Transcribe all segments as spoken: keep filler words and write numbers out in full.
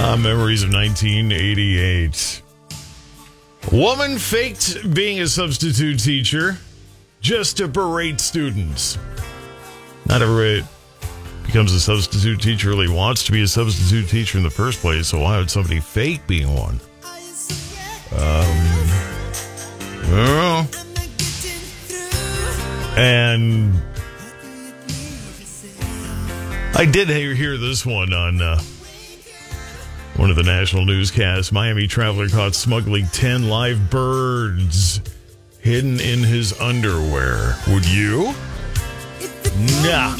Ah, memories of nineteen eighty-eight. Woman faked being a substitute teacher just to berate students. Not everybody becomes a substitute teacher really wants to be a substitute teacher in the first place, so why would somebody fake being one? Um, well, and I did hear, hear this one on uh, one of the national newscasts. Miami traveler caught smuggling ten live birds hidden in his underwear. Would you? Nah.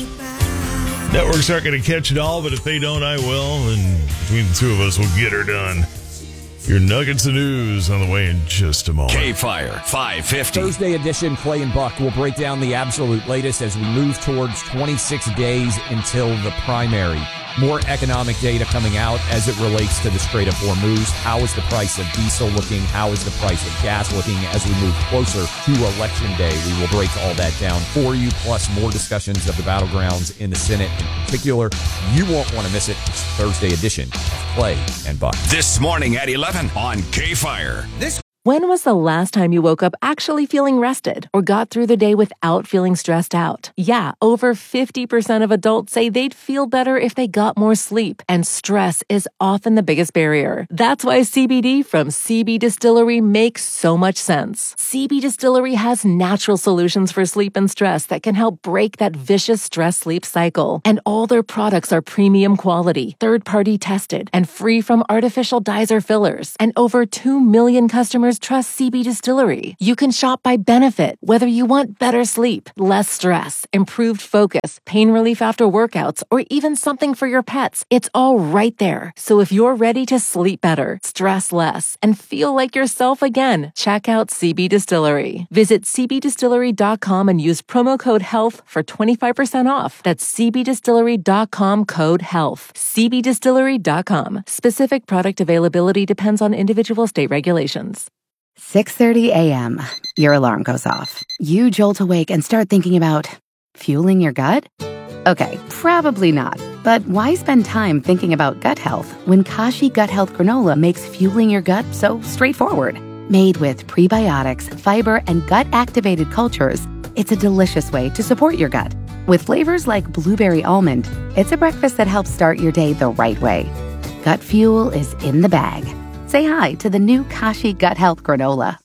Networks aren't going to catch it all, but if they don't, I will. And between the two of us, we'll get her done. Your nuggets of news on the way in just a moment. K-Fire five fifty. Thursday edition, Clay and Buck will break down the absolute latest as we move towards twenty-six days until the primary. More economic data coming out as it relates to the Strait of Hormuz. How is the price of diesel looking? How is the price of gas looking as we move closer to Election Day? We will break all that down for you, plus more discussions of the battlegrounds in the Senate in particular. You won't want to miss it. It's Thursday edition of Clay and Buck. This morning at eleven on K-Fire. This When was the last time you woke up actually feeling rested or got through the day without feeling stressed out? Yeah, over fifty percent of adults say they'd feel better if they got more sleep, and stress is often the biggest barrier. That's why C B D from C B Distillery makes so much sense. C B Distillery has natural solutions for sleep and stress that can help break that vicious stress-sleep cycle. And all their products are premium quality, third-party tested, and free from artificial dyes or fillers. And over two million customers trust C B Distillery. You can shop by benefit, whether you want better sleep, less stress, improved focus, pain relief after workouts, or even something for your pets. It's all right there. So if you're ready to sleep better, stress less, and feel like yourself again, check out C B Distillery. Visit c b distillery dot com and use promo code HEALTH for twenty-five percent off. That's c b distillery dot com code HEALTH. c b distillery dot com. Specific product availability depends on individual state regulations. six thirty a.m. Your alarm goes off. You jolt awake and start thinking about fueling your gut? Okay, probably not. But why spend time thinking about gut health when Kashi Gut Health Granola makes fueling your gut so straightforward? Made with prebiotics, fiber, and gut-activated cultures, it's a delicious way to support your gut. With flavors like blueberry almond, it's a breakfast that helps start your day the right way. Gut fuel is in the bag. Say hi to the new Kashi Gut Health Granola.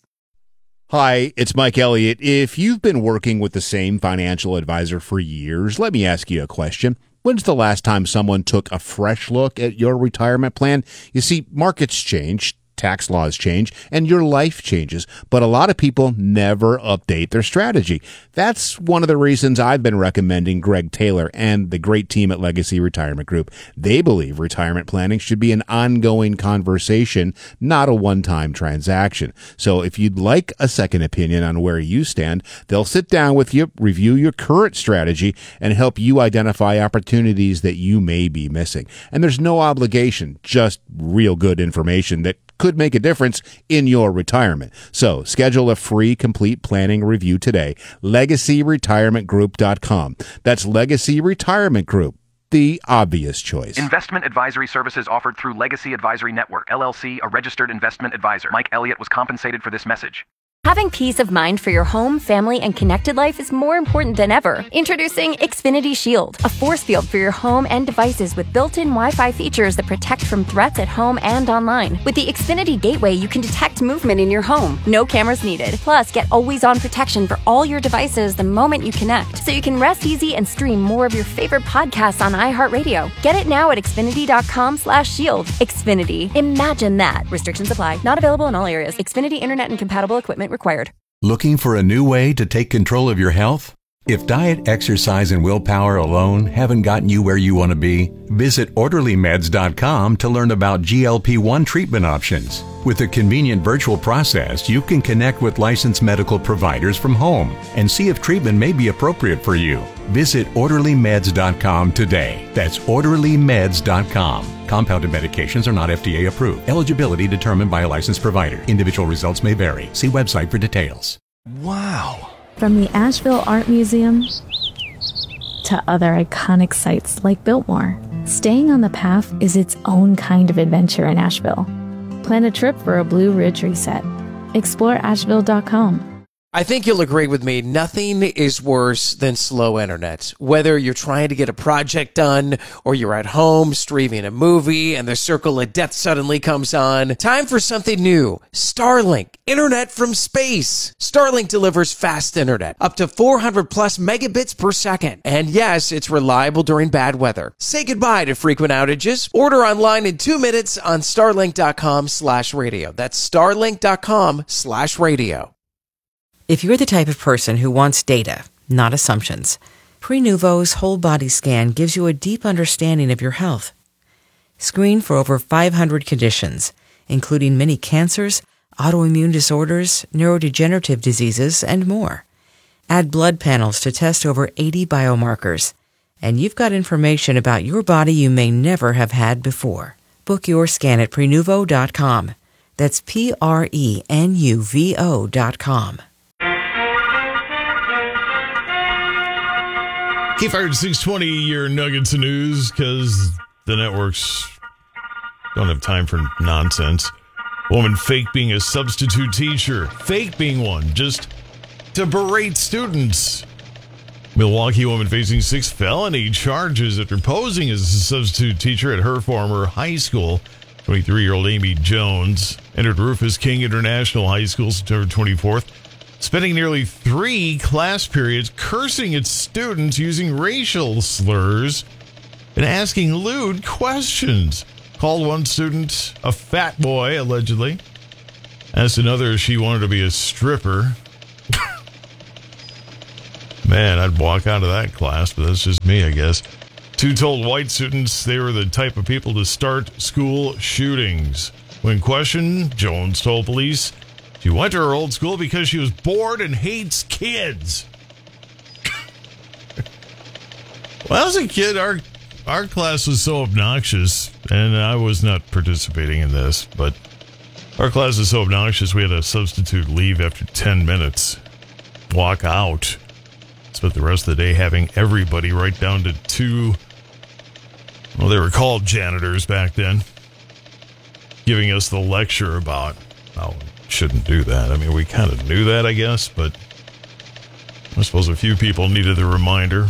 Hi, it's Mike Elliott. If you've been working with the same financial advisor for years, let me ask you a question. When's the last time someone took a fresh look at your retirement plan? You see, markets change, tax laws change, and your life changes, but a lot of people never update their strategy. That's one of the reasons I've been recommending Greg Taylor and the great team at Legacy Retirement Group. They believe retirement planning should be an ongoing conversation, not a one-time transaction. So if you'd like a second opinion on where you stand, they'll sit down with you, review your current strategy, and help you identify opportunities that you may be missing. And there's no obligation, just real good information that could make a difference in your retirement. So schedule a free complete planning review today. legacy retirement group dot com. That's Legacy Retirement Group, the obvious choice. Investment advisory services offered through Legacy Advisory Network, L L C, a registered investment advisor. Mike Elliott was compensated for this message. Having peace of mind for your home, family, and connected life is more important than ever. Introducing Xfinity Shield, a force field for your home and devices with built-in Wi-Fi features that protect from threats at home and online. With the Xfinity Gateway, you can detect movement in your home. No cameras needed. Plus, get always-on protection for all your devices the moment you connect, so you can rest easy and stream more of your favorite podcasts on iHeartRadio. Get it now at xfinity dot com slash shield. Xfinity. Imagine that. Restrictions apply. Not available in all areas. Xfinity Internet and compatible equipment required. Looking for a new way to take control of your health? If diet, exercise, and willpower alone haven't gotten you where you want to be, visit orderly meds dot com to learn about G L P one treatment options. With a convenient virtual process, you can connect with licensed medical providers from home and see if treatment may be appropriate for you. Visit orderly meds dot com today. That's orderly meds dot com. Compounded medications are not F D A approved. Eligibility determined by a licensed provider. Individual results may vary. See website for details. Wow. From the Asheville Art Museum to other iconic sites like Biltmore, Staying on the path is its own kind of adventure in Asheville. Plan a trip for a Blue Ridge reset. Explore Asheville dot com. I think you'll agree with me, nothing is worse than slow internet. Whether you're trying to get a project done or you're at home streaming a movie and the circle of death suddenly comes on, time for something new. Starlink, internet from space. Starlink delivers fast internet, up to four hundred plus megabits per second. And yes, it's reliable during bad weather. Say goodbye to frequent outages. Order online in two minutes on starlink dot com slash radio. That's starlink dot com slash radio. If you're the type of person who wants data, not assumptions, Prenuvo's whole body scan gives you a deep understanding of your health. Screen for over five hundred conditions, including many cancers, autoimmune disorders, neurodegenerative diseases, and more. Add blood panels to test over eighty biomarkers, and you've got information about your body you may never have had before. Book your scan at Prenuvo dot com. That's P R E N U V O dot com. K-Fire six twenty, your nuggets of news, because the networks don't have time for nonsense. Woman fake being a substitute teacher. Fake being one, just to berate students. Milwaukee woman facing six felony charges after posing as a substitute teacher at her former high school. twenty-three-year-old Amy Jones entered Rufus King International High School September twenty-fourth. Spending nearly three class periods cursing at students using racial slurs and asking lewd questions. Called one student a fat boy, allegedly. Asked another if she wanted to be a stripper. Man, I'd walk out of that class, but that's just me, I guess. Two told white students they were the type of people to start school shootings. When questioned, Jones told police she went to her old school because she was bored and hates kids. Well, as a kid, our our class was so obnoxious, and I was not participating in this, but our class was so obnoxious we had a substitute leave after ten minutes. Walk out. Spent the rest of the day having everybody right down to two, well, they were called janitors back then, giving us the lecture about how shouldn't do that. I mean, we kind of knew that, I guess, but I suppose a few people needed the reminder.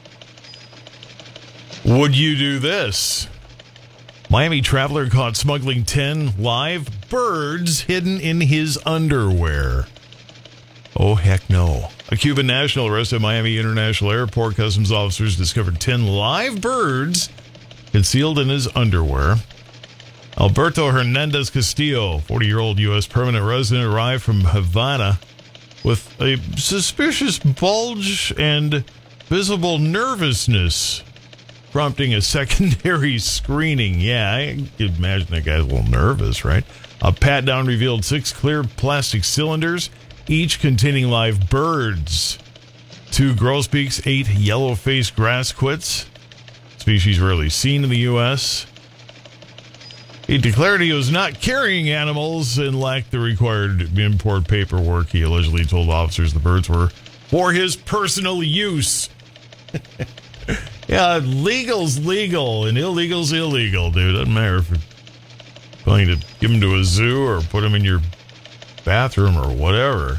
Would you do this? Miami traveler caught smuggling ten live birds hidden in his underwear. Oh, heck no. A Cuban national arrested at Miami International Airport. Customs officers discovered ten live birds concealed in his underwear. Alberto Hernandez Castillo, forty-year-old U S permanent resident, arrived from Havana with a suspicious bulge and visible nervousness, prompting a secondary screening. Yeah, I could imagine that guy's a little nervous, right? A pat-down revealed six clear plastic cylinders, each containing live birds. Two grosbeaks, eight yellow-faced grass quits, species rarely seen in the U S He declared he was not carrying animals and lacked the required import paperwork. He allegedly told officers the birds were for his personal use. Yeah, legal's legal and illegal's illegal, dude. Doesn't matter if you're going to give them to a zoo or put them in your bathroom or whatever.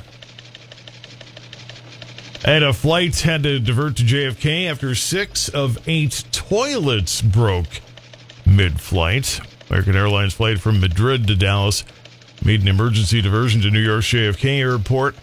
And a flight had to divert to J F K after six of eight toilets broke mid-flight. American Airlines flight from Madrid to Dallas made an emergency diversion to New York's J F K airport.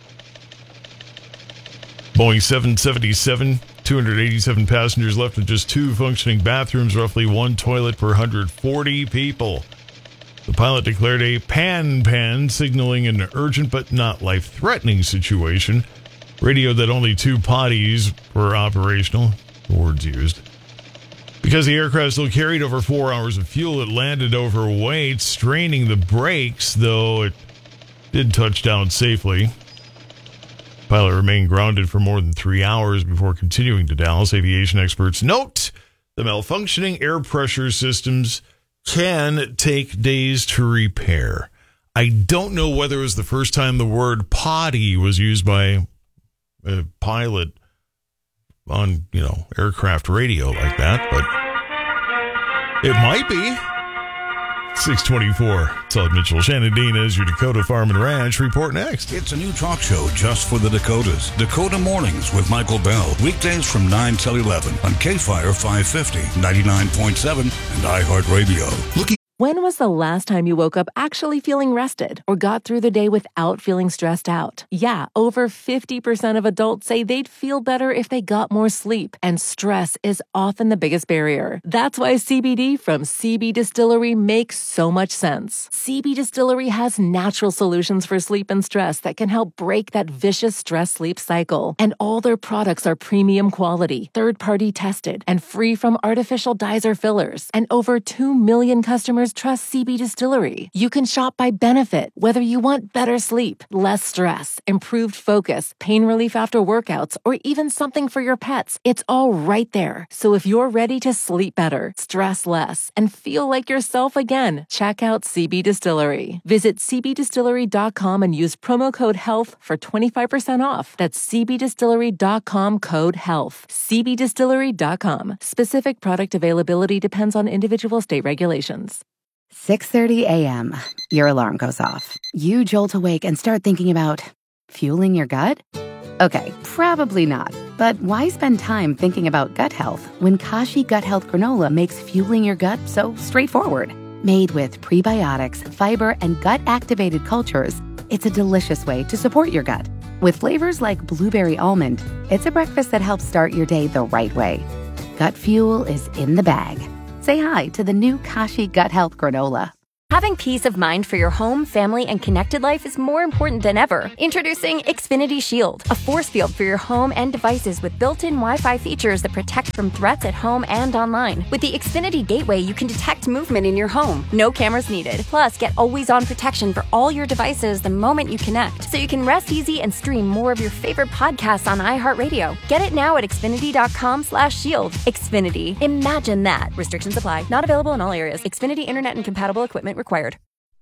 Boeing seven seventy-seven, two hundred eighty-seven passengers left with just two functioning bathrooms, roughly one toilet per one hundred forty people. The pilot declared a pan-pan, signaling an urgent but not life-threatening situation. Radioed that only two potties were operational, the words used. Because the aircraft still carried over four hours of fuel, it landed overweight, straining the brakes, though it did touch down safely. The pilot remained grounded for more than three hours before continuing to Dallas. Aviation experts note the malfunctioning air pressure systems can take days to repair. I don't know whether it was the first time the word potty was used by a pilot on, you know, aircraft radio like that, but It might be. six twenty-four. Todd Mitchell, Shannon Dean as your Dakota Farm and Ranch. Report next. It's a new talk show just for the Dakotas. Dakota Mornings with Michael Bell. Weekdays from nine till eleven on K-Fire five fifty, ninety-nine point seven, and iHeartRadio. Looking. When was the last time you woke up actually feeling rested or got through the day without feeling stressed out? Yeah, over fifty percent of adults say they'd feel better if they got more sleep, and stress is often the biggest barrier. That's why C B D from C B Distillery makes so much sense. C B Distillery has natural solutions for sleep and stress that can help break that vicious stress-sleep cycle. And all their products are premium quality, third-party tested, and free from artificial dyes or fillers. And over two million customers trust C B Distillery. You can shop by benefit, whether you want better sleep, less stress, improved focus, pain relief after workouts, or even something for your pets. It's all right there. So if you're ready to sleep better, stress less, and feel like yourself again, check out C B Distillery. Visit c b distillery dot com and use promo code HEALTH for twenty-five percent off. That's c b distillery dot com code HEALTH. c b distillery dot com. Specific product availability depends on individual state regulations. six thirty a.m. Your alarm goes off. You jolt awake and start thinking about fueling your gut? Okay, probably not. But why spend time thinking about gut health when Kashi Gut Health Granola makes fueling your gut so straightforward? Made with prebiotics, fiber, and gut-activated cultures, it's a delicious way to support your gut. With flavors like blueberry almond, it's a breakfast that helps start your day the right way. Gut fuel is in the bag. Say hi to the new Kashi Gut Health Granola. Having peace of mind for your home, family, and connected life is more important than ever. Introducing Xfinity Shield, a force field for your home and devices with built-in Wi-Fi features that protect from threats at home and online. With the Xfinity Gateway, you can detect movement in your home. No cameras needed. Plus, get always-on protection for all your devices the moment you connect, so you can rest easy and stream more of your favorite podcasts on iHeartRadio. Get it now at xfinity dot com slash shield. Xfinity. Imagine that. Restrictions apply. Not available in all areas. Xfinity Internet and compatible equipment required.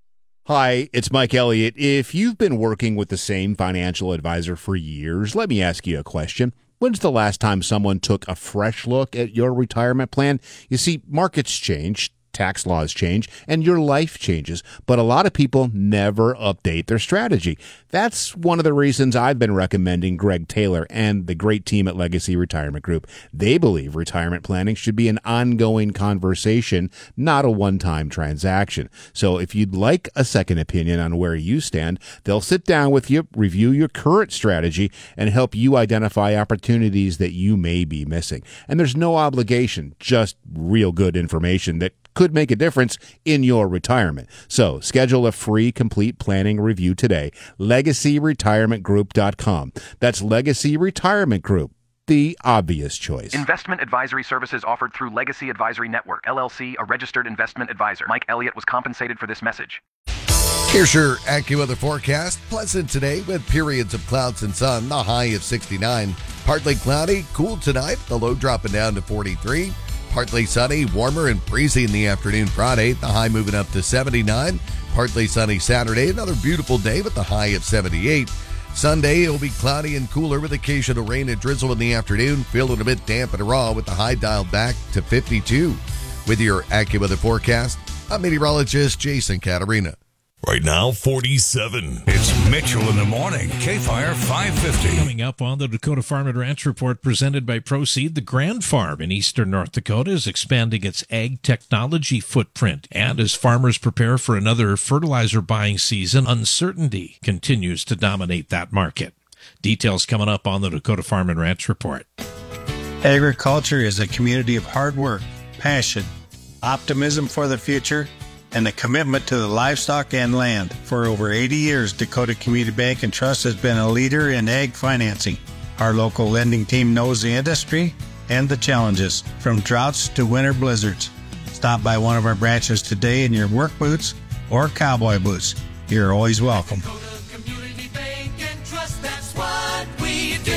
Hi, it's Mike Elliott. If you've been working with the same financial advisor for years, let me ask you a question. When's the last time someone took a fresh look at your retirement plan? You see, markets change, tax laws change, and your life changes, but a lot of people never update their strategy. That's one of the reasons I've been recommending Greg Taylor and the great team at Legacy Retirement Group. They believe retirement planning should be an ongoing conversation, not a one-time transaction. So if you'd like a second opinion on where you stand, they'll sit down with you, review your current strategy, and help you identify opportunities that you may be missing. And there's no obligation, just real good information that could make a difference in your retirement. So schedule a free complete planning review today. legacy retirement group dot com. That's Legacy Retirement Group, the obvious choice. Investment advisory services offered through Legacy Advisory Network, L L C, a registered investment advisor. Mike Elliott was compensated for this message. Here's your AccuWeather forecast. Pleasant today with periods of clouds and sun, the high of sixty-nine. Partly cloudy, cool tonight, the low dropping down to forty-three. Partly sunny, warmer and breezy in the afternoon Friday, the high moving up to seventy-nine. Partly sunny Saturday, another beautiful day with the high of seventy-eight. Sunday, it'll be cloudy and cooler with occasional rain and drizzle in the afternoon, feeling a bit damp and raw with the high dialed back to fifty-two. With your AccuWeather forecast, I'm meteorologist Jason Catarina. Right now, forty-seven. It's Mitchell in the morning. K-Fire five fifty. Coming up on the Dakota Farm and Ranch Report presented by Proseed, the Grand Farm in eastern North Dakota is expanding its ag technology footprint. And as farmers prepare for another fertilizer buying season, uncertainty continues to dominate that market. Details coming up on the Dakota Farm and Ranch Report. Agriculture is a community of hard work, passion, optimism for the future, and a commitment to the livestock and land. For over eighty years, Dakota Community Bank and Trust has been a leader in ag financing. Our local lending team knows the industry and the challenges, from droughts to winter blizzards. Stop by one of our branches today in your work boots or cowboy boots. You're always welcome.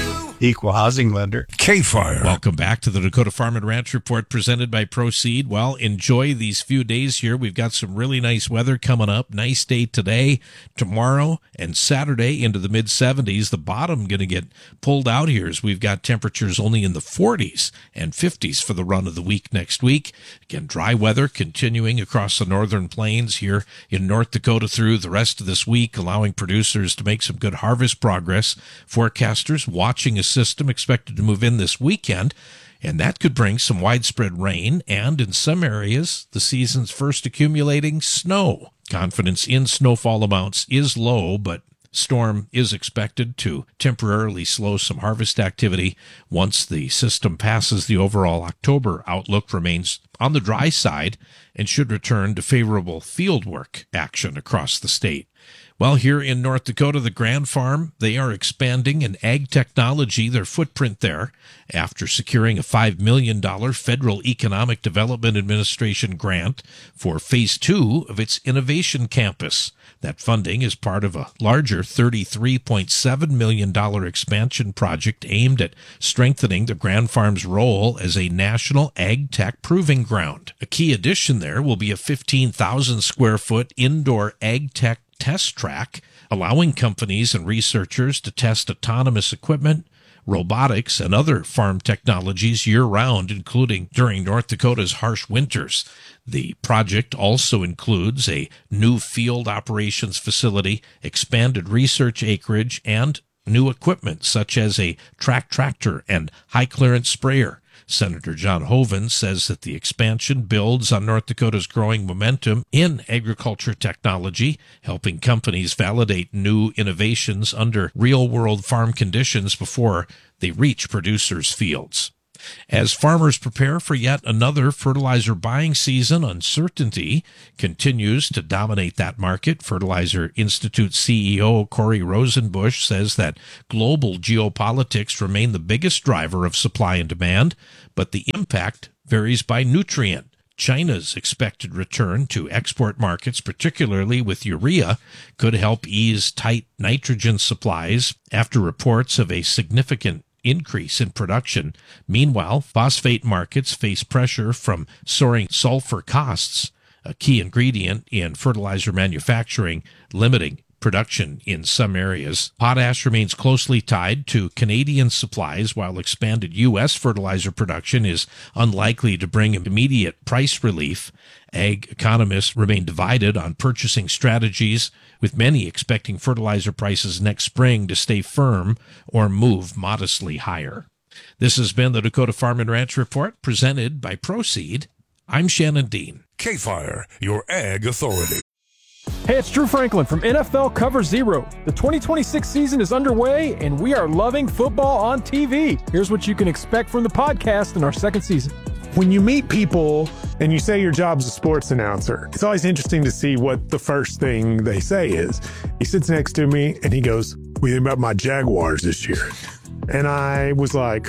equal housing lender. K-Fire. Welcome back to the Dakota Farm and Ranch Report presented by Proceed. Well, enjoy these few days here. We've got some really nice weather coming up. Nice day today, tomorrow, and Saturday into the mid seventies. The bottom going to get pulled out here as we've got temperatures only in the forties and fifties for the run of the week next week. Again, dry weather continuing across the northern plains here in North Dakota through the rest of this week, allowing producers to make some good harvest progress. Forecasters watching a system expected to move in this weekend, and that could bring some widespread rain and, in some areas, the season's first accumulating snow. Confidence in snowfall amounts is low, but storm is expected to temporarily slow some harvest activity once the system passes. The overall October outlook remains on the dry side and should return to favorable fieldwork action across the state. Well, here in North Dakota, the Grand Farm, they are expanding in ag technology, their footprint there, after securing a five million dollars Federal Economic Development Administration grant for phase two of its innovation campus. That funding is part of a larger thirty-three point seven million dollars expansion project aimed at strengthening the Grand Farm's role as a national ag tech proving ground. A key addition there will be a fifteen thousand square foot indoor ag tech test track, allowing companies and researchers to test autonomous equipment, robotics, and other farm technologies year-round, including during North Dakota's harsh winters. The project also includes a new field operations facility, expanded research acreage, and new equipment such as a track tractor and high-clearance sprayer. Senator John Hoeven says that the expansion builds on North Dakota's growing momentum in agriculture technology, helping companies validate new innovations under real-world farm conditions before they reach producers' fields. As farmers prepare for yet another fertilizer buying season, uncertainty continues to dominate that market. Fertilizer Institute C E O Corey Rosenbusch says that global geopolitics remain the biggest driver of supply and demand, but the impact varies by nutrient. China's expected return to export markets, particularly with urea, could help ease tight nitrogen supplies after reports of a significant increase in production. Meanwhile, phosphate markets face pressure from soaring sulfur costs, a key ingredient in fertilizer manufacturing, limiting production in some areas. Potash remains closely tied to Canadian supplies, while expanded U S fertilizer production is unlikely to bring immediate price relief. Ag economists remain divided on purchasing strategies, with many expecting fertilizer prices next spring to stay firm or move modestly higher. This has been the Dakota Farm and Ranch Report, presented by Proceed. I'm Shannon Dean. K-Fire, your ag authority. Hey, it's Drew Franklin from N F L Cover Zero. The twenty twenty-six season is underway, and we are loving football on T V. Here's what you can expect from the podcast in our second season. When you meet people and you say your job's a sports announcer, it's always interesting to see what the first thing they say is. He sits next to me and he goes, "What do you think about my Jaguars this year?" And I was like,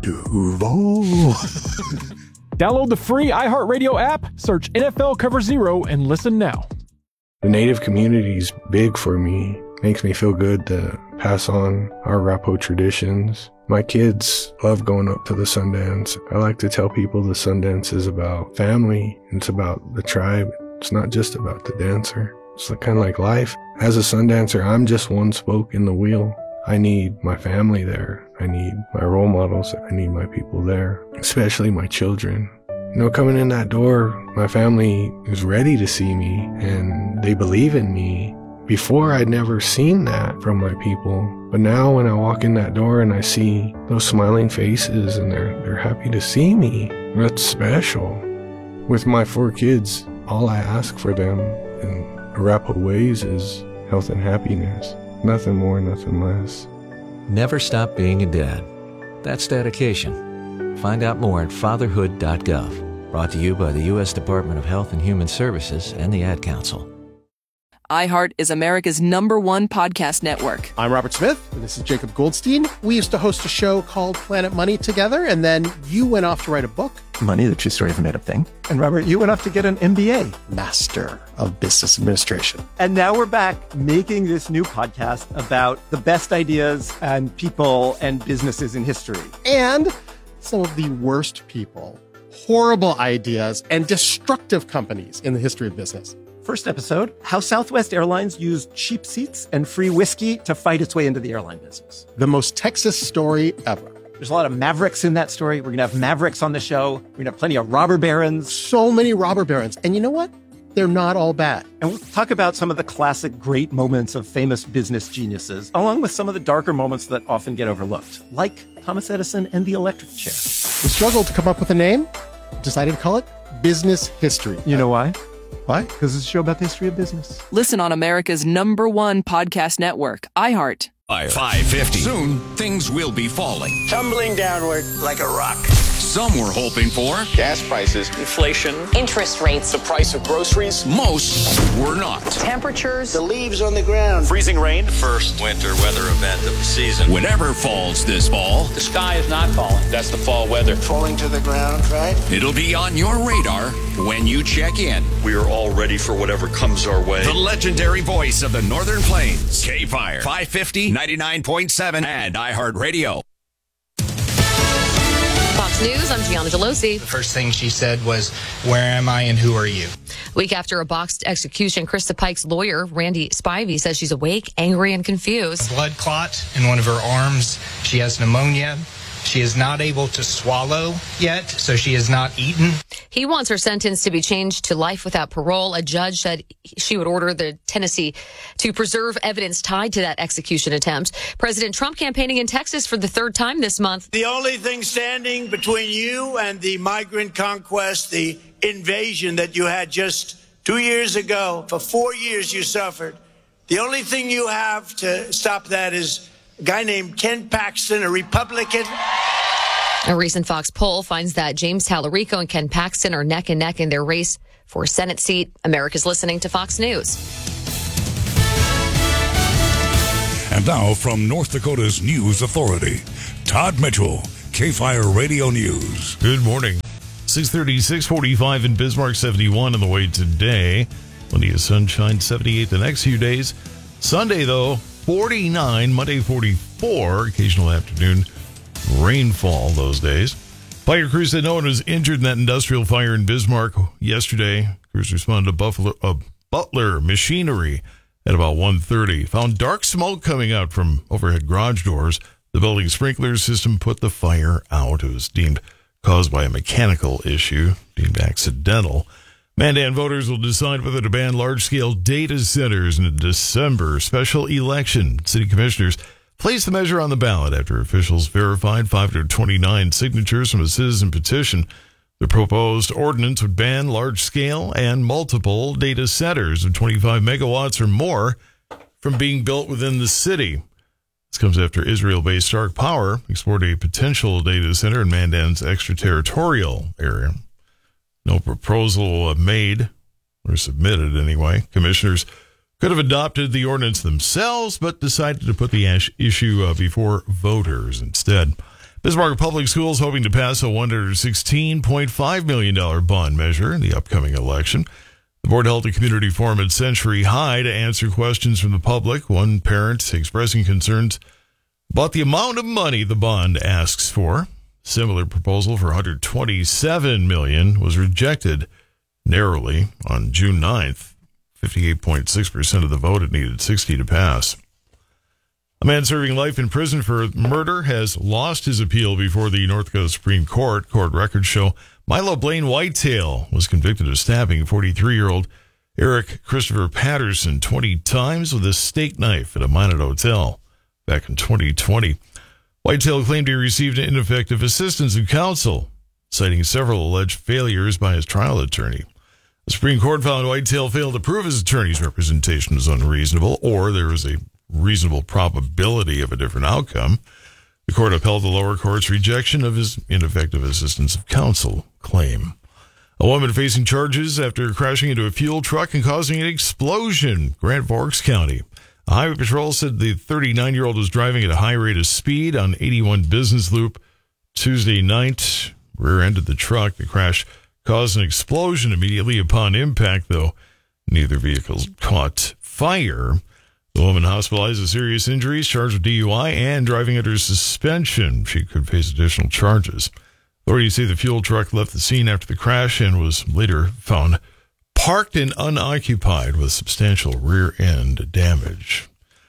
Duval. Download the free iHeartRadio app, search N F L Cover Zero, and listen now. The Native community is big for me. Makes me feel good to pass on our Arapaho traditions. My kids love going up to the Sundance. I like to tell people the Sundance is about family. It's about the tribe. It's not just about the dancer. It's kind of like life. As a Sundancer, I'm just one spoke in the wheel. I need my family there. I need my role models. I need my people there, especially my children. You know, coming in that door, my family is ready to see me and they believe in me. Before, I'd never seen that from my people. But now when I walk in that door and I see those smiling faces and they're, they're happy to see me, that's special. With my four kids, all I ask for them in Arapaho ways is health and happiness. Nothing more, nothing less. Never stop being a dad. That's dedication. Find out more at fatherhood dot gov. Brought to you by the U S Department of Health and Human Services and the Ad Council. iHeart is America's number one podcast network. I'm Robert Smith, and this is Jacob Goldstein. We used to host a show called Planet Money together, and then you went off to write a book. Money, the True Story of a Made-Up Thing. And Robert, you went off to get an M B A. Master of Business Administration. And now we're back making this new podcast about the best ideas and people and businesses in history. And some of the worst people, horrible ideas, and destructive companies in the history of business. First episode, how Southwest Airlines used cheap seats and free whiskey to fight its way into the airline business. The most Texas story ever. There's a lot of mavericks in that story. We're going to have mavericks on the show. We're going to have plenty of robber barons. So many robber barons. And you know what? They're not all bad. And we'll talk about some of the classic great moments of famous business geniuses, along with some of the darker moments that often get overlooked, like Thomas Edison and the electric chair. We struggled to come up with a name, decided to call it Business History. You know why? Why? Because it's a show about the history of business. Listen on America's number one podcast network, iHeart. five fifty. Soon, things will be falling. Tumbling downward like a rock. Some were hoping for Gas prices, inflation, interest rates, the price of groceries. Most were not. Temperatures, the leaves on the ground, freezing rain, first winter weather event of the season. Whatever falls this fall, the sky is not falling. That's the fall weather. Falling to the ground, right? It'll be on your radar when you check in. We are all ready for whatever comes our way. The legendary voice of the Northern Plains, K-Fire, five fifty, ninety-nine point seven, and iHeartRadio. Fox News, I'm Gianna Gelosi. The first thing she said was, "Where am I and who are you?" Week after a boxed execution, Krista Pike's lawyer, Randy Spivey, says she's awake, angry, and confused. A blood clot in one of her arms. She has pneumonia. She is not able to swallow yet, so she has not eaten. He wants her sentence to be changed to life without parole. A judge said she would order the Tennessee to preserve evidence tied to that execution attempt. President Trump campaigning in Texas for the third time this month. The only thing standing between you and the migrant conquest, the invasion that you had just two years ago, for four years you suffered. The only thing you have to stop that is a guy named Ken Paxton, a Republican. A recent Fox poll finds that James Tallarico and Ken Paxton are neck and neck in their race for a Senate seat. America's listening to Fox News. And now from North Dakota's News Authority, Todd Mitchell, K-Fire Radio News. Good morning. six thirty, six forty-five in Bismarck, seventy-one on the way today. Plenty of sunshine, seventy-eight the next few days. Sunday, though, forty-nine, Monday forty-four, occasional afternoon rainfall those days. Fire crews said no one was injured in that industrial fire in Bismarck yesterday. Crews responded to Buffalo, uh, Butler Machinery at about one thirty. Found dark smoke coming out from overhead garage doors. The building sprinkler system put the fire out. It was deemed caused by a mechanical issue, deemed accidental. Mandan voters will decide whether to ban large-scale data centers in a December special election. City commissioners placed the measure on the ballot after officials verified five hundred twenty-nine signatures from a citizen petition. The proposed ordinance would ban large-scale and multiple data centers of twenty-five megawatts or more from being built within the city. This comes after Israel-based Stark Power explored a potential data center in Mandan's extraterritorial area. No proposal made or submitted anyway. Commissioners could have adopted the ordinance themselves, but decided to put the issue uh, before voters instead. Bismarck Public Schools hoping to pass a one hundred sixteen point five million dollars bond measure in the upcoming election. The board held a community forum at Century High to answer questions from the public. One parent expressing concerns about the amount of money the bond asks for. Similar proposal for one hundred twenty-seven million dollars was rejected narrowly on June ninth. fifty-eight point six percent of the vote, it needed sixty to pass. A man serving life in prison for murder has lost his appeal before the North Dakota Supreme Court. Court records show Milo Blaine Whitetail was convicted of stabbing forty-three-year-old Eric Christopher Patterson twenty times with a steak knife at a Minot hotel back in twenty twenty. Whitetail claimed he received ineffective assistance of counsel, citing several alleged failures by his trial attorney. The Supreme Court found Whitetail failed to prove his attorney's representation was unreasonable, or there was a reasonable probability of a different outcome. The court upheld the lower court's rejection of his ineffective assistance of counsel claim. A woman facing charges after crashing into a fuel truck and causing an explosion. Grand Forks County. A highway patrol said the thirty-nine-year-old was driving at a high rate of speed on eighty-one Business Loop Tuesday night. Rear-ended the truck. The crash caused an explosion immediately upon impact, though neither vehicle caught fire. The woman hospitalized with serious injuries, charged with D U I and driving under suspension. She could face additional charges. Authorities say the fuel truck left the scene after the crash and was later found parked and unoccupied with substantial rear end damage.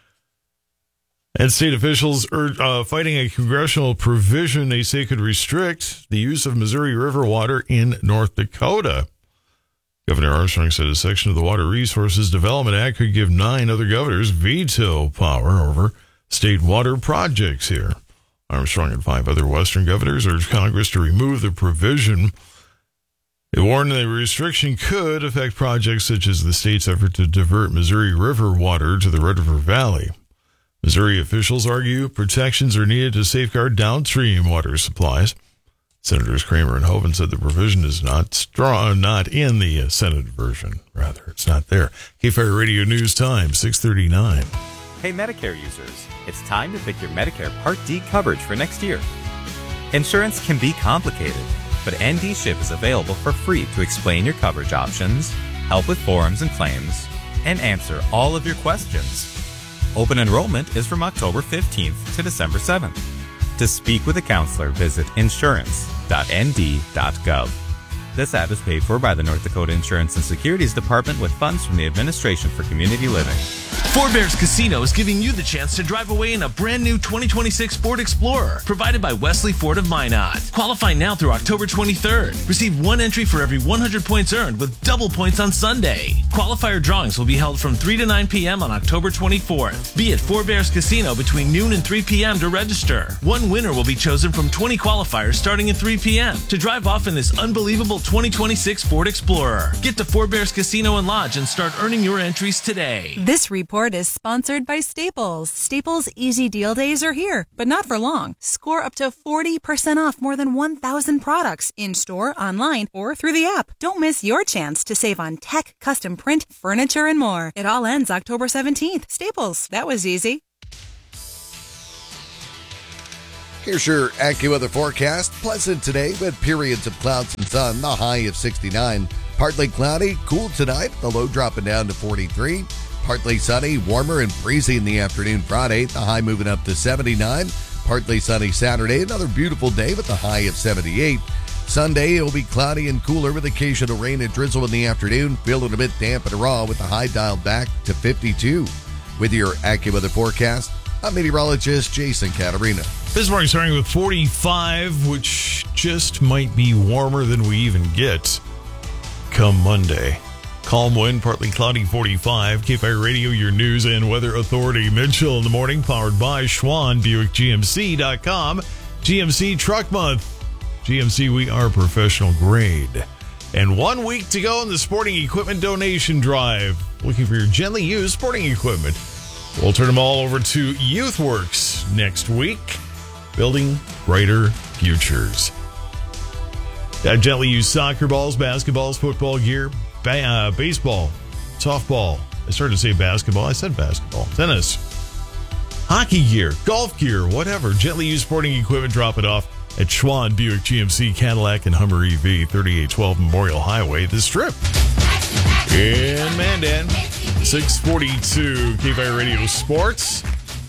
And state officials are uh, fighting a congressional provision they say could restrict the use of Missouri River water in North Dakota. Governor Armstrong said a section of the Water Resources Development Act could give nine other governors veto power over state water projects here. Armstrong and five other Western governors urged Congress to remove the provision. They warned the restriction could affect projects such as the state's effort to divert Missouri River water to the Red River Valley. Missouri officials argue protections are needed to safeguard downstream water supplies. Senators Kramer and Hoeven said the provision is not strong, not in the Senate version. Rather, it's not there. K F I R Radio News Time, six thirty-nine. Hey, Medicare users, it's time to pick your Medicare Part D coverage for next year. Insurance can be complicated, but N D SHIP is available for free to explain your coverage options, help with forms and claims, and answer all of your questions. Open enrollment is from October fifteenth to December seventh. To speak with a counselor, visit insurance dot n d dot gov. This ad is paid for by the North Dakota Insurance and Securities Department with funds from the Administration for Community Living. Four Bears Casino is giving you the chance to drive away in a brand new twenty twenty-six Ford Explorer, provided by Wesley Ford of Minot. Qualify now through October twenty-third. Receive one entry for every one hundred points earned with double points on Sunday. Qualifier drawings will be held from three to nine p.m. on October twenty-fourth. Be at Four Bears Casino between noon and three p.m. to register. One winner will be chosen from twenty qualifiers starting at three p.m. to drive off in this unbelievable twenty twenty-six Ford Explorer. Get to Four Bears Casino and Lodge and start earning your entries today. This report is sponsored by Staples. Staples Easy Deal Days are here, but not for long. Score up to forty percent off more than one thousand products in-store, online, or through the app. Don't miss your chance to save on tech, custom print, furniture, and more. It all ends October seventeenth. Staples. That was easy. Here's your AccuWeather forecast. Pleasant today with periods of clouds and sun. The high of sixty-nine. Partly cloudy, cool tonight. The low dropping down to forty-three. Partly sunny, warmer and breezy in the afternoon Friday. The high moving up to seventy-nine. Partly sunny Saturday. Another beautiful day with the high of seventy-eight. Sunday, it will be cloudy and cooler with occasional rain and drizzle in the afternoon. Feeling a bit damp and raw with the high dialed back to fifty-two. With your AccuWeather forecast, I'm meteorologist Jason Catarina. This morning starting with forty-five, which just might be warmer than we even get come Monday. Calm wind, partly cloudy, forty-five. K F I R Radio, your news and weather authority. Mitchell in the morning, powered by Schwann, Buick G M C dot com. G M C Truck Month. G M C, we are professional grade. And one week to go in the sporting equipment donation drive. Looking for your gently used sporting equipment. We'll turn them all over to YouthWorks next week. Building brighter futures. Got gently used soccer balls, basketballs, football gear, ba- uh, baseball, softball. I started to say basketball. I said basketball. Tennis, hockey gear, golf gear, whatever. Gently used sporting equipment. Drop it off at Schwann, Buick, G M C, Cadillac, and Hummer E V, thirty-eight twelve Memorial Highway, The Strip. In Mandan, six forty-two K F I R Radio Sports.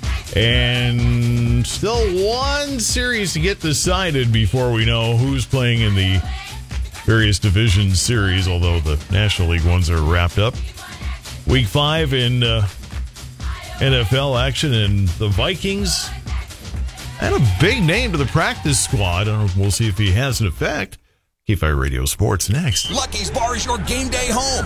And still one series to get decided before we know who's playing in the various division series, although the National League ones are wrapped up. Week five in uh, N F L action, and the Vikings add a big name to the practice squad. I don't know, we'll see if he has an effect. K F I R Radio Sports next. Lucky's Bar is your game day home.